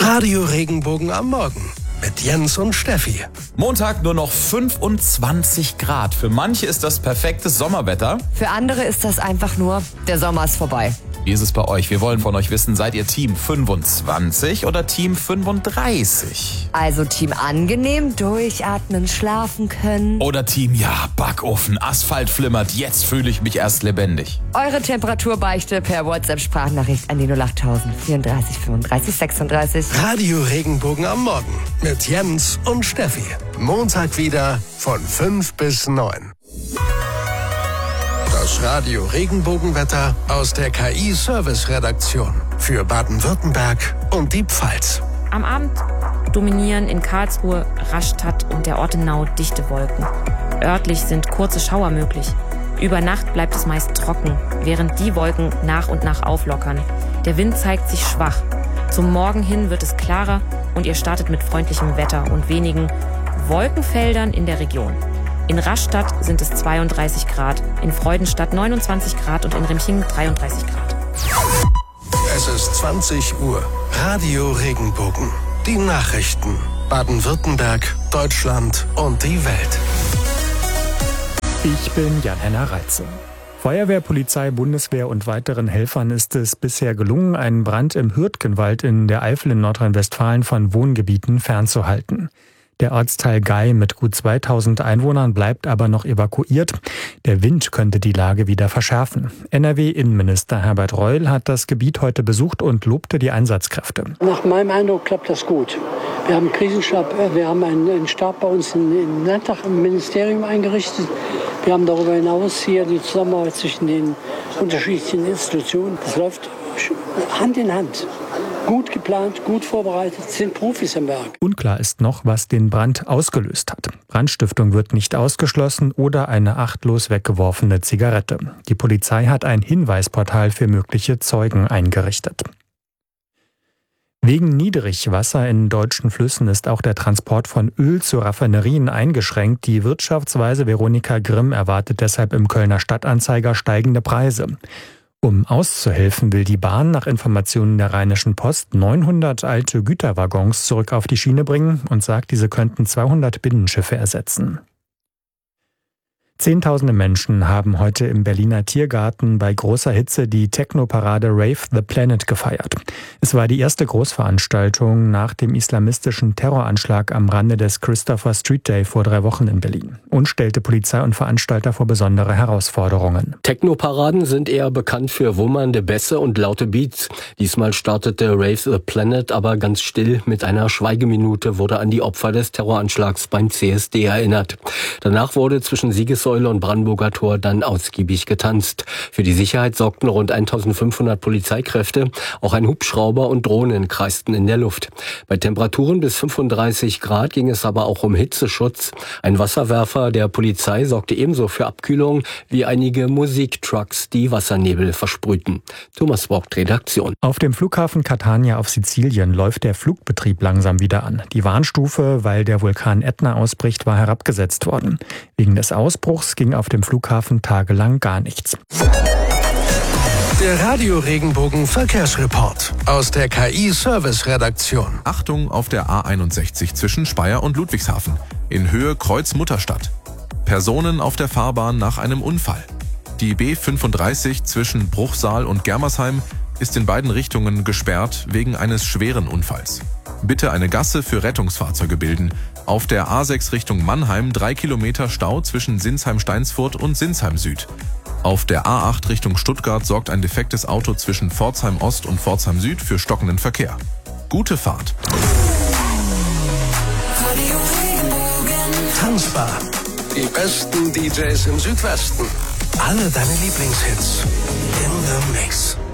Radio Regenbogen am Morgen mit Jens und Steffi. Montag nur noch 25 Grad. Für manche ist das perfektes Sommerwetter. Für andere ist das einfach nur, der Sommer ist vorbei. Wie ist es bei euch? Wir wollen von euch wissen, seid ihr Team 25 oder Team 35? Also Team angenehm, durchatmen, schlafen können. Oder Team, ja, Backofen, Asphalt flimmert, jetzt fühle ich mich erst lebendig. Eure Temperaturbeichte per WhatsApp-Sprachnachricht an die 08000 34 35 36. Radio Regenbogen am Morgen mit Jens und Steffi. Montag wieder von 5 bis 9. Das Radio Regenbogenwetter aus der KI-Service-Redaktion für Baden-Württemberg und die Pfalz. Am Abend dominieren in Karlsruhe, Rastatt und der Ortenau dichte Wolken. Örtlich sind kurze Schauer möglich. Über Nacht bleibt es meist trocken, während die Wolken nach und nach auflockern. Der Wind zeigt sich schwach. Zum Morgen hin wird es klarer und ihr startet mit freundlichem Wetter und wenigen Wolkenfeldern in der Region. In Rastatt sind es 32 Grad, in Freudenstadt 29 Grad und in Remching 33 Grad. Es ist 20 Uhr. Radio Regenbogen. Die Nachrichten. Baden-Württemberg, Deutschland und die Welt. Ich bin Jan-Henner Reitze. Feuerwehr, Polizei, Bundeswehr und weiteren Helfern ist es bisher gelungen, einen Brand im Hürtgenwald in der Eifel in Nordrhein-Westfalen von Wohngebieten fernzuhalten. Der Ortsteil Gei mit gut 2000 Einwohnern bleibt aber noch evakuiert. Der Wind könnte die Lage wieder verschärfen. NRW-Innenminister Herbert Reul hat das Gebiet heute besucht und lobte die Einsatzkräfte. Nach meinem Eindruck klappt das gut. Wir haben einen Krisenstab, wir haben einen Stab bei uns im Landtag, im Ministerium eingerichtet. Wir haben darüber hinaus hier die Zusammenarbeit zwischen den unterschiedlichen Institutionen. Das läuft Hand in Hand. Gut geplant, gut vorbereitet, sind Profis am Werk. Unklar ist noch, was den Brand ausgelöst hat. Brandstiftung wird nicht ausgeschlossen oder eine achtlos weggeworfene Zigarette. Die Polizei hat ein Hinweisportal für mögliche Zeugen eingerichtet. Wegen Niedrigwasser in deutschen Flüssen ist auch der Transport von Öl zu Raffinerien eingeschränkt. Die Wirtschaftsweise Veronika Grimm erwartet deshalb im Kölner Stadtanzeiger steigende Preise. Um auszuhelfen, will die Bahn nach Informationen der Rheinischen Post 900 alte Güterwaggons zurück auf die Schiene bringen und sagt, diese könnten 200 Binnenschiffe ersetzen. Zehntausende Menschen haben heute im Berliner Tiergarten bei großer Hitze die Techno-Parade Rave the Planet gefeiert. Es war die erste Großveranstaltung nach dem islamistischen Terroranschlag am Rande des Christopher Street Day vor 3 Wochen in Berlin und stellte Polizei und Veranstalter vor besondere Herausforderungen. Techno-Paraden sind eher bekannt für wummernde Bässe und laute Beats. Diesmal startete Rave the Planet aber ganz still. Mit einer Schweigeminute wurde an die Opfer des Terroranschlags beim CSD erinnert. Danach wurde zwischen Siegessäule und Brandenburger Tor dann ausgiebig getanzt. Für die Sicherheit sorgten rund 1500 Polizeikräfte. Auch ein Hubschrauber und Drohnen kreisten in der Luft. Bei Temperaturen bis 35 Grad ging es aber auch um Hitzeschutz. Ein Wasserwerfer der Polizei sorgte ebenso für Abkühlung wie einige Musiktrucks, die Wassernebel versprühten. Thomas Vogt, Redaktion. Auf dem Flughafen Catania auf Sizilien läuft der Flugbetrieb langsam wieder an. Die Warnstufe, weil der Vulkan Ätna ausbricht, war herabgesetzt worden. Wegen des Ausbruchs ging auf dem Flughafen tagelang gar nichts. Der Radio Regenbogen Verkehrsreport aus der KI-Service-Redaktion. Achtung auf der A61 zwischen Speyer und Ludwigshafen. In Höhe Kreuz Mutterstadt. Personen auf der Fahrbahn nach einem Unfall. Die B35 zwischen Bruchsal und Germersheim ist in beiden Richtungen gesperrt wegen eines schweren Unfalls. Bitte eine Gasse für Rettungsfahrzeuge bilden. Auf der A6 Richtung Mannheim 3 Kilometer Stau zwischen Sinsheim-Steinsfurt und Sinsheim Süd. Auf der A8 Richtung Stuttgart sorgt ein defektes Auto zwischen Pforzheim Ost und Pforzheim Süd für stockenden Verkehr. Gute Fahrt. Tanzbar. Die besten DJs im Südwesten. Alle deine Lieblingshits. In the Mix.